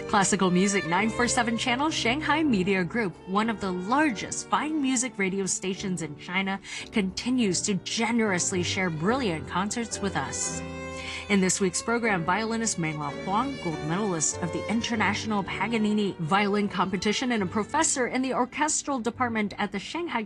Classical Music 947 Channel Shanghai Media Group, one of the largest fine music radio stations in China, continues to generously share brilliant concerts with us. In this week's program, violinist Menghua Huang, gold medalist of the International Paganini Violin Competition and a professor in the orchestral department at the Shanghai